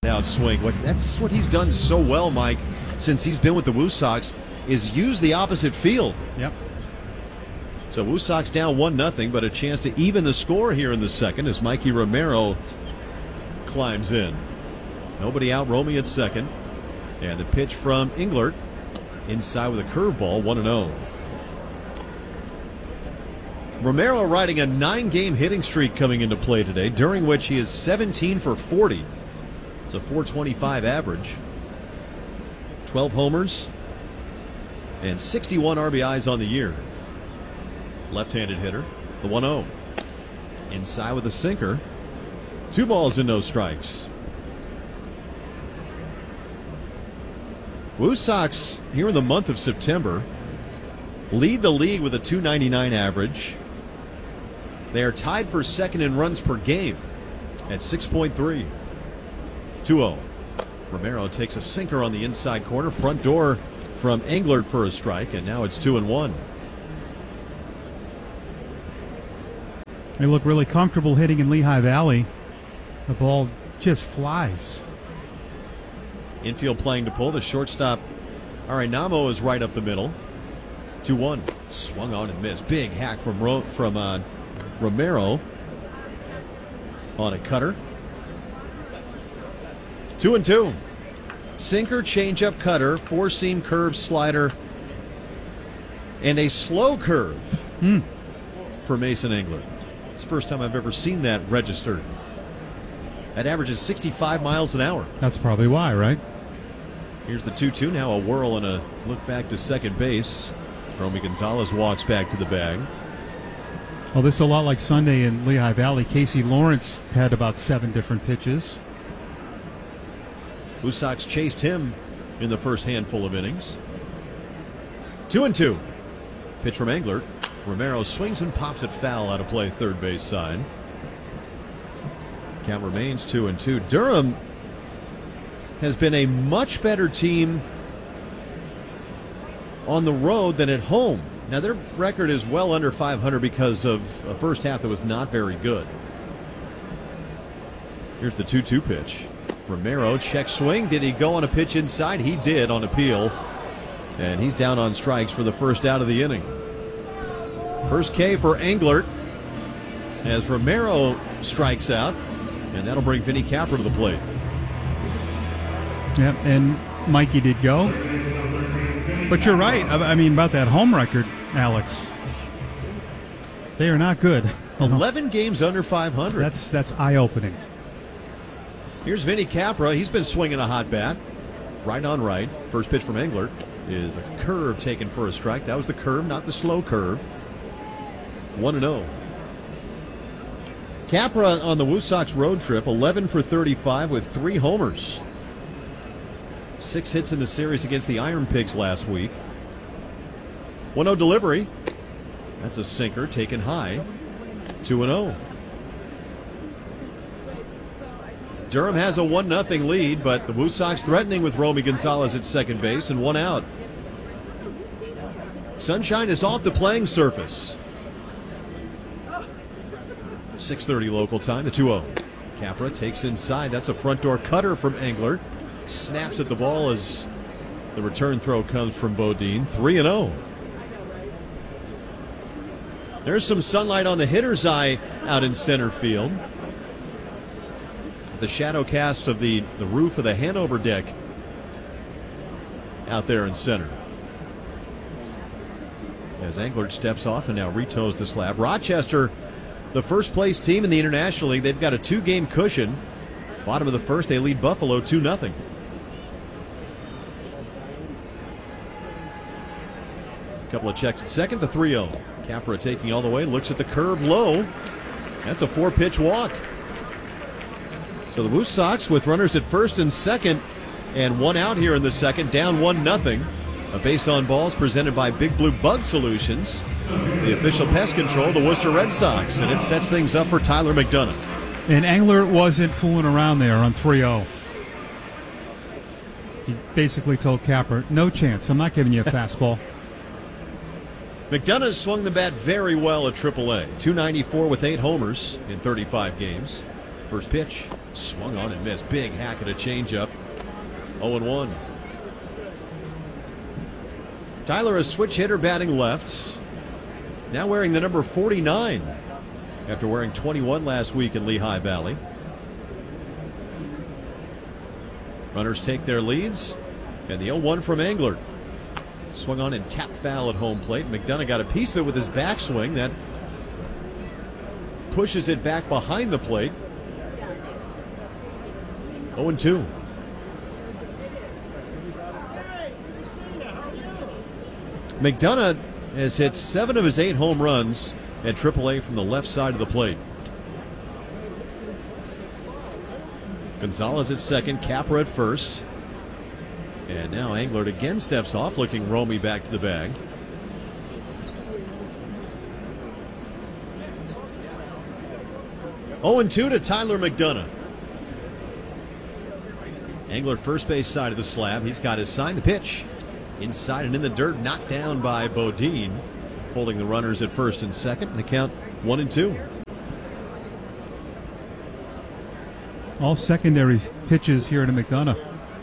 Out swing. That's what he's done so well, Mike, since he's been with the Woo Sox, is use the opposite field. Yep. So Woo Sox down 1-0, but a chance to even the score here in the second as Mikey Romero climbs in. Nobody out, Romy at second. And the pitch from Englert inside with a curveball, 1-0. Romero riding a 9-game hitting streak coming into play today, during which he is 17 for 40. It's a .425 average. 12 homers and 61 RBIs on the year. Left-handed hitter, the 1-0. Inside with a sinker. 2 balls and no strikes. Woo Sox, here in the month of September, lead the league with a .299 average. They are tied for second in runs per game at 6.3. 2-0. Romero takes a sinker on the inside corner. Front door from Englert for a strike, and now it's 2-1. They look really comfortable hitting in Lehigh Valley. The ball just flies. Infield playing to pull. The shortstop, Arenamo, is right up the middle. 2-1. Swung on and missed. Big hack from Romero on a cutter. 2-2. Sinker, changeup, cutter, four-seam curve, slider, and a slow curve for Mason Englert. It's the first time I've ever seen that registered. That averages 65 miles an hour. That's probably why, right? Here's the 2-2. Now a whirl and a look back to second base. Romy Gonzalez walks back to the bag. Well, this is a lot like Sunday in Lehigh Valley. Casey Lawrence had about 7 different pitches. Woo Sox chased him in the first handful of innings. 2-2. Pitch from Englert. Romero swings and pops it foul out of play, third base side. Count remains 2-2. Durham has been a much better team on the road than at home. Now, their record is well under 500 because of a first half that was not very good. Here's the 2-2 pitch. Romero, check swing. Did he go on a pitch inside? He did on appeal. And he's down on strikes for the first out of the inning. First K for Englert as Romero strikes out. And that'll bring Vinny Capra to the plate. Yep, and Mikey did go. But you're right. I mean, about that home record, Alex. They are not good. 11 games under 500. That's eye-opening. Here's Vinny Capra. He's been swinging a hot bat. Right on right. First pitch from Englert is a curve taken for a strike. That was the curve, not the slow curve. 1-0. Capra on the Woo Sox road trip, 11 for 35 with 3 homers. 6 hits in the series against the Iron Pigs last week. 1-0 delivery. That's a sinker taken high. 2-0. Durham has a 1-0 lead, but the Woo Sox threatening with Romy Gonzalez at second base and 1 out. Sunshine is off the playing surface. 6:30 local time, the 2-0. Capra takes inside. That's a front door cutter from Englert. Snaps at the ball as the return throw comes from Bodine. 3-0. There's some sunlight on the hitter's eye out in center field. The shadow cast of the roof of the Hanover deck out there in center. As Englert steps off and now retoes the slab. Rochester, the first place team in the International League. They've got a 2-game cushion. Bottom of the first, they lead Buffalo 2-0. Couple of checks at second, the 3-0. Capra taking all the way, looks at the curve low. That's a 4-pitch walk. So the Woo Sox with runners at first and second and 1 out here in the second, down 1-0. A base on balls presented by Big Blue Bug Solutions, the official pest control of the Worcester Red Sox, and it sets things up for Tyler McDonough. And Englert wasn't fooling around there on 3-0. He basically told Capra, no chance, I'm not giving you a fastball. McDonough swung the bat very well at AAA. .294 with 8 homers in 35 games. First pitch Swung on and missed. Big hack at a changeup. 0-1. Tyler, a switch hitter, batting left. Now wearing the number 49 after wearing 21 last week in Lehigh Valley. Runners take their leads, and the 0-1 from Englert. Swung on and tapped foul at home plate. McDonough got a piece of it with his backswing. That pushes it back behind the plate. 0-2. McDonough has hit 7 of his 8 home runs at AAA from the left side of the plate. Gonzalez at second, Capra at first. And now Englert again steps off, looking Romy back to the bag. Oh, 0-2 to Tyler McDonough. Englert first base side of the slab. He's got his sign. The pitch inside and in the dirt, knocked down by Bodine, holding the runners at first and second. The count 1-2. All secondary pitches here to McDonough.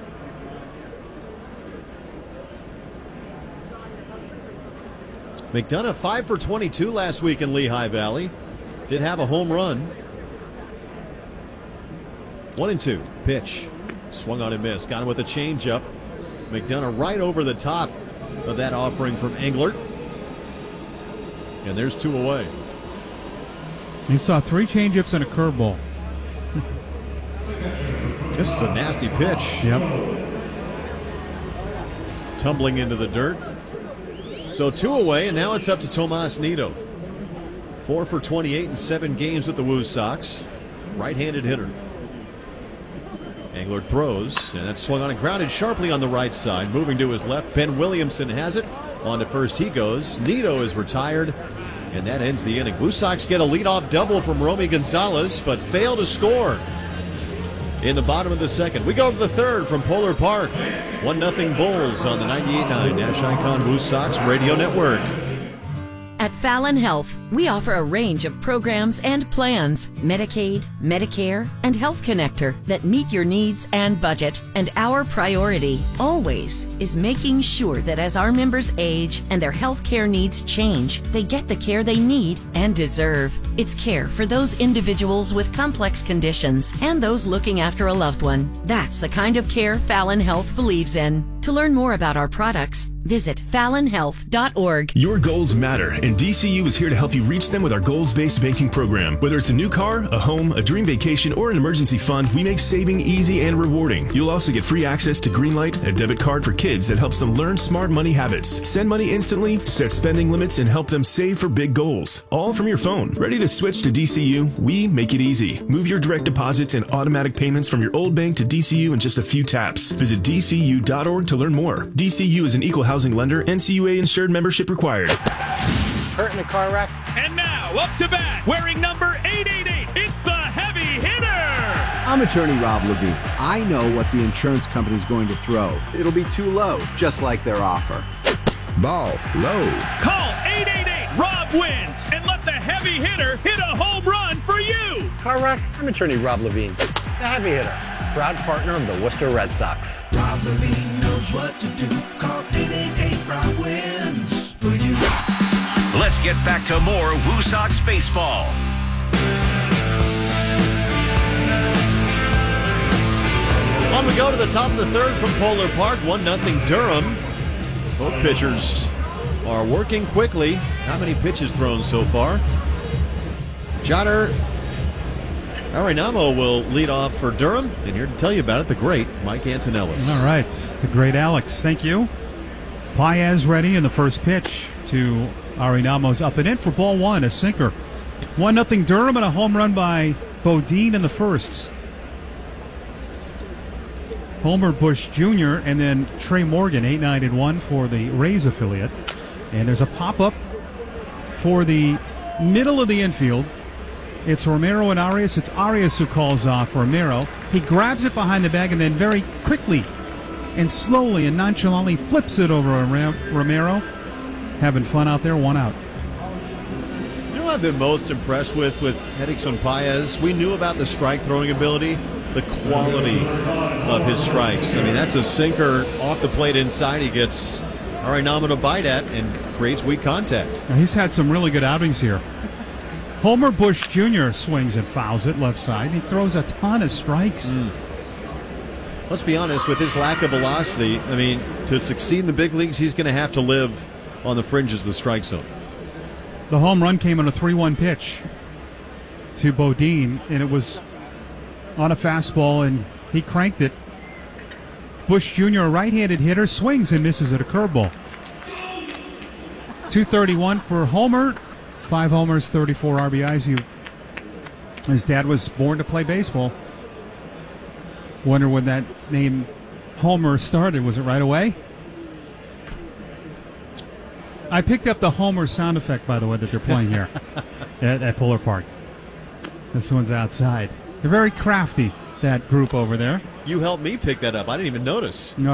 McDonough 5 for 22 last week in Lehigh Valley. Did have a home run. 1-2. Pitch. Swung on and missed. Got him with a changeup. McDonough right over the top of that offering from Englert. And there's 2 away. He saw 3 changeups and a curveball. This is a nasty pitch. Yep. Tumbling into the dirt. So 2 away, and now it's up to Tomas Nido. 4 for 28 in 7 games with the Woo Sox. Right-handed hitter. Englert throws, and that's swung on and grounded sharply on the right side. Moving to his left, Ben Williamson has it. On to first he goes. Nido is retired, and that ends the inning. Woo Sox get a leadoff double from Romy Gonzalez, but fail to score in the bottom of the second. We go to the third from Polar Park. 1-0 Bulls on the 98.9 Nash Icon Woo Sox Radio Network. At Fallon Health, we offer a range of programs and plans, Medicaid, Medicare, and Health Connector that meet your needs and budget. And our priority, always, is making sure that as our members age and their health care needs change, they get the care they need and deserve. It's care for those individuals with complex conditions and those looking after a loved one. That's the kind of care Fallon Health believes in. To learn more about our products, visit fallonhealth.org. Your goals matter, and DCU is here to help you reach them with our goals-based banking program. Whether it's a new car, a home, a dream vacation, or an emergency fund, we make saving easy and rewarding. You'll also get free access to Greenlight, a debit card for kids that helps them learn smart money habits. Send money instantly, set spending limits, and help them save for big goals. All from your phone. Ready to switch to DCU? We make it easy. Move your direct deposits and automatic payments from your old bank to DCU in just a few taps. Visit DCU.org to learn more. DCU is an equal housing lender. NCUA insured membership required. Hurt in a car wreck? And now, up to bat, wearing number 888, it's the heavy hitter! I'm attorney Rob Levine. I know what the insurance company's going to throw. It'll be too low, just like their offer. Ball low. Call 888-ROB wins and let the heavy hitter hit a home run for you! Car wreck? I'm attorney Rob Levine, the heavy hitter, proud partner of the Worcester Red Sox. Rob Levine knows what to do. Call 888-ROB wins for you. Let's get back to more Woo Sox baseball. On we go to the top of the third from Polar Park. 1-0 Durham. Both pitchers are working quickly. How many pitches thrown so far? Jodar Arenamo will lead off for Durham. And here to tell you about it, the great Mike Antonellis. All right, the great Alex. Thank you. Paez ready in the first pitch to Arenamo's up and in for ball 1, a sinker. 1-0 Durham and a home run by Bodine in the first. Homer Bush Jr. and then Trey Morgan, 8-9-1 for the Rays affiliate. And there's a pop-up for the middle of the infield. It's Romero and Arias. It's Arias who calls off Romero. He grabs it behind the bag and then very quickly and slowly and nonchalantly flips it over Romero. Having fun out there, 1 out. You know what I've been most impressed with Edison Paez? We knew about the strike throwing ability. the quality of his strikes. I mean, that's a sinker off the plate inside. He gets a nominal bite at and creates weak contact. Now, he's had some really good outings here. Homer Bush Jr. swings and fouls it left side. He throws a ton of strikes. Let's be honest, with his lack of velocity, I mean, to succeed in the big leagues, he's going to have to live on the fringes of the strike zone. The home run came on a 3-1 pitch to Bodine, and it was on a fastball, and he cranked it. Bush Jr., a right-handed hitter, swings and misses at a curveball. 231 for Homer. 5 homers, 34 RBIs. His dad was born to play baseball. Wonder when that name Homer started. Was it right away? I picked up the Homer sound effect, by the way, that they're playing here at Polar Park. This one's outside. They're very crafty, that group over there. You helped me pick that up. I didn't even notice. No.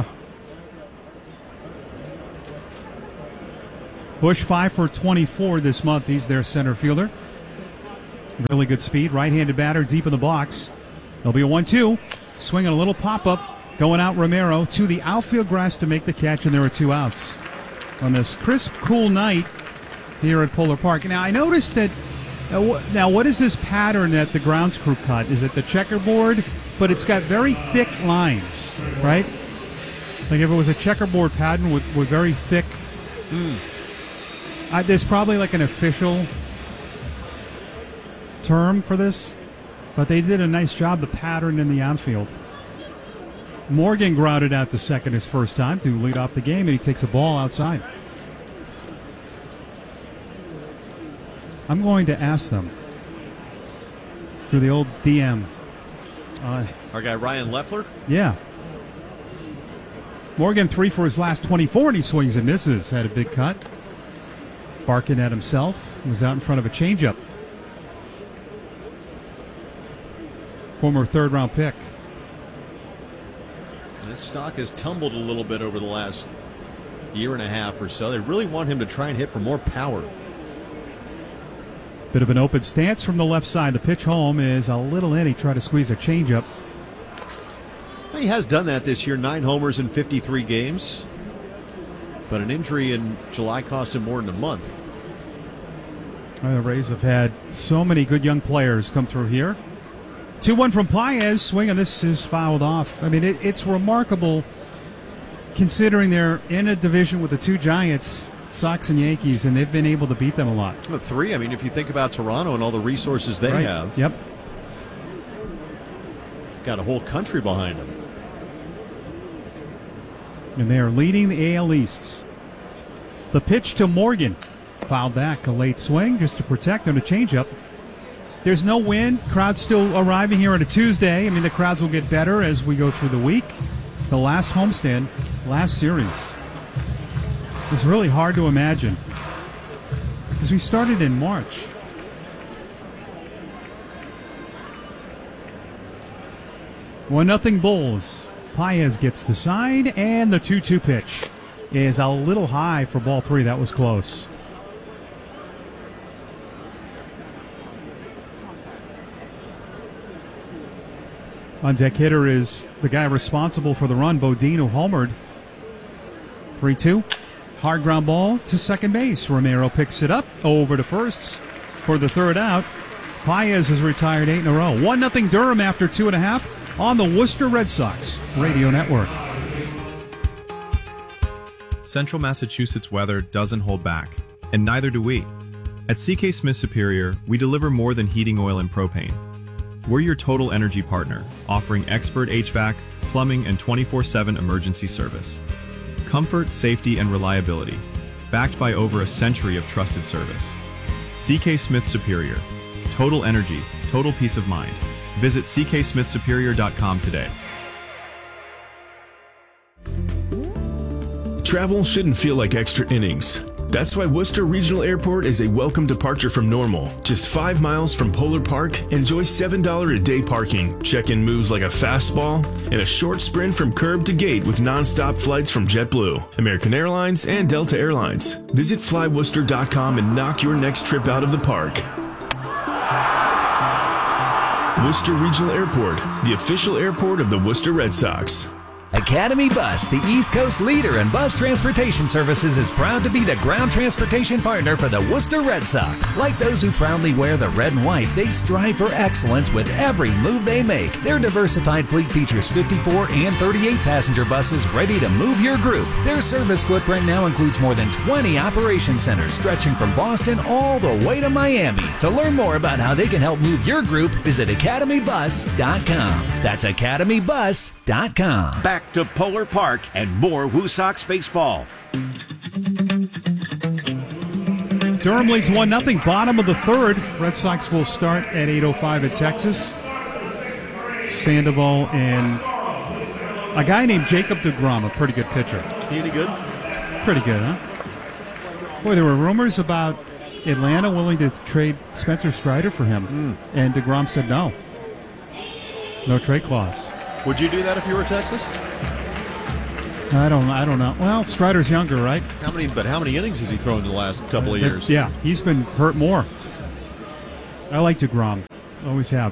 Bush 5 for 24 this month. He's their center fielder. Really good speed. Right-handed batter deep in the box. There'll be a 1-2. Swinging a little pop-up. Going out Romero to the outfield grass to make the catch, and there are 2 outs on this crisp, cool night here at Polar Park. Now, I noticed that. Now, what is this pattern that the grounds crew cut? Is it the checkerboard? But it's got very thick lines, right? Like if it was a checkerboard pattern with very thick. There's probably like an official term for this, but they did a nice job, the pattern in the outfield. Morgan grounded out to second his first time to lead off the game, and he takes a ball outside. I'm going to ask them through the old DM. Our guy Ryan Leffler? Yeah. Morgan 3 for his last 24, and he swings and misses. Had a big cut. Barking at himself. Was out in front of a changeup. Former third-round pick. This stock has tumbled a little bit over the last year and a half or so. They really want him to try and hit for more power. Bit of an open stance from the left side. The pitch home is a little in. He tried to squeeze a changeup. He has done that this year. 9 homers in 53 games. But an injury in July cost him more than a month. The Rays have had so many good young players come through here. 2-1 from Paez. Swing, and this is fouled off. I mean, it's remarkable considering they're in a division with the 2 Giants, Sox and Yankees, and they've been able to beat them a lot. The 3, I mean, if you think about Toronto and all the resources they have. Yep. Got a whole country behind them. And they are leading the AL East. The pitch to Morgan. Fouled back. A late swing just to protect on a changeup. There's no wind. Crowd's still arriving here on a Tuesday. I mean, the crowds will get better as we go through the week. The last homestand, last series. It's really hard to imagine because we started in March. One nothing Bulls. Paez gets the side, and the 2-2 pitch is a little high for ball 3. That was close. On deck hitter is the guy responsible for the run, Bodine, who homered. 3-2. Hard ground ball to second base. Romero picks it up over to first for the third out. Paez has retired 8 in a row. 1-0 Durham after 2.5 on the Worcester Red Sox Radio Network. Central Massachusetts weather doesn't hold back, and neither do we. At CK Smith Superior, we deliver more than heating oil and propane. We're your total energy partner, offering expert HVAC, plumbing, and 24/7 emergency service. Comfort, safety, and reliability, backed by over a century of trusted service. CK Smith Superior. Total energy, total peace of mind. Visit cksmithsuperior.com today. Travel shouldn't feel like extra innings. That's why Worcester Regional Airport is a welcome departure from normal. Just 5 miles from Polar Park, enjoy $7 a day parking, check-in moves like a fastball, and a short sprint from curb to gate with non-stop flights from JetBlue, American Airlines, and Delta Airlines. Visit flyworcester.com and knock your next trip out of the park. Worcester Regional Airport, the official airport of the Worcester Red Sox. Academy Bus, the East Coast leader in bus transportation services, is proud to be the ground transportation partner for the Worcester Red Sox. Like those who proudly wear the red and white, they strive for excellence with every move they make. Their diversified fleet features 54 and 38 passenger buses ready to move your group. Their service footprint now includes more than 20 operation centers stretching from Boston all the way to Miami. To learn more about how they can help move your group, visit academybus.com. That's academybus.com. Back to Polar Park and more Woo Sox baseball. Durham leads 1-0, bottom of the third. Red Sox will start at 8:05 at Texas. Sandoval and a guy named Jacob deGrom, a pretty good pitcher. Any good? Pretty good, huh? Boy, there were rumors about Atlanta willing to trade Spencer Strider for him, and deGrom said no. No trade clause. Would you do that if you were Texas? I don't know. Well, Strider's younger, right? How many innings has he thrown in the last couple of years? Yeah, he's been hurt more. I like deGrom. Always have.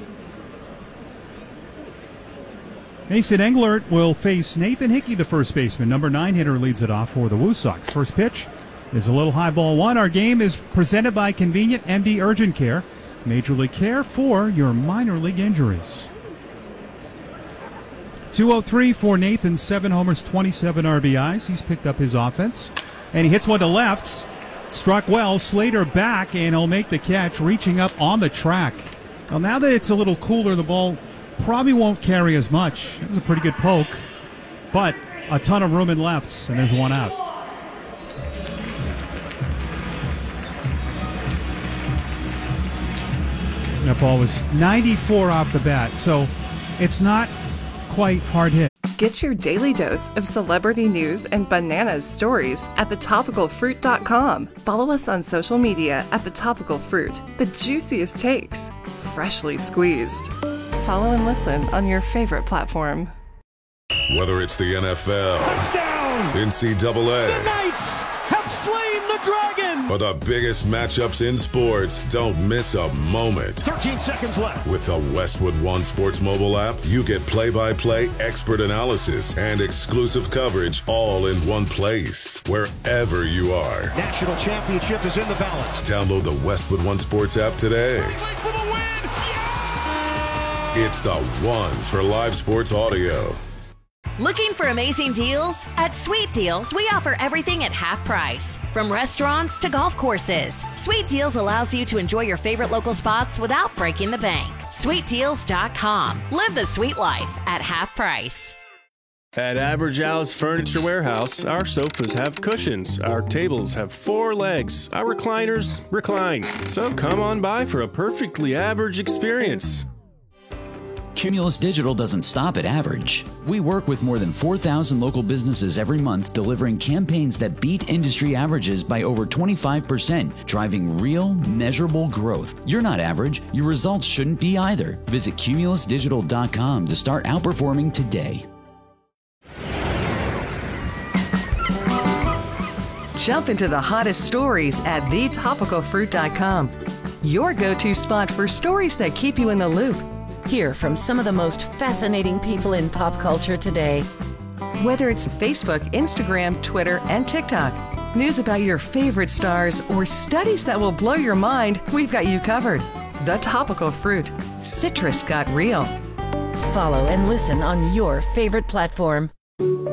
Mason Englert will face Nathan Hickey, the first baseman. Number 9 hitter leads it off for the Woo Sox. First pitch is a little high ball one. Our game is presented by Convenient MD Urgent Care. Major League Care for your minor league injuries. 203 for Nathan, 7 homers, 27 RBIs. He's picked up his offense, and he hits one to left. Struck well. Slater back, and he'll make the catch, reaching up on the track. Well, now that it's a little cooler, the ball probably won't carry as much. It was a pretty good poke, but a ton of room in lefts, and there's one out. That ball was 94 off the bat, so it's not quite hard hit. Get your daily dose of celebrity news and bananas stories at thetopicalfruit.com. Follow us on social media at The Topical Fruit. The juiciest takes, freshly squeezed. Follow and listen on your favorite platform. Whether it's the NFL, touchdown, NCAA, the Knights have slain the dragon, or the biggest matchups in sports, don't miss a moment. 13 seconds left. With the Westwood One Sports mobile app, you get play-by-play expert analysis and exclusive coverage all in one place, wherever you are. National championship is in the balance. Download the Westwood One Sports app today. For the win! Yeah! It's the one for live sports audio. Looking for amazing deals? At Sweet Deals, we offer everything at half price. From restaurants to golf courses, Sweet Deals allows you to enjoy your favorite local spots without breaking the bank. SweetDeals.com. Live the sweet life at half price. At Average Al's Furniture Warehouse, our sofas have cushions, our tables have 4 legs, our recliners recline. So come on by for a perfectly average experience. Cumulus Digital doesn't stop at average. We work with more than 4,000 local businesses every month, delivering campaigns that beat industry averages by over 25%, driving real, measurable growth. You're not average. Your results shouldn't be either. Visit cumulusdigital.com to start outperforming today. Jump into the hottest stories at thetopicalfruit.com. Your go-to spot for stories that keep you in the loop. Hear from some of the most fascinating people in pop culture today. Whether it's Facebook, Instagram, Twitter, and TikTok, news about your favorite stars, or studies that will blow your mind, we've got you covered. The Topical Fruit. Citrus got real. Follow and listen on your favorite platform.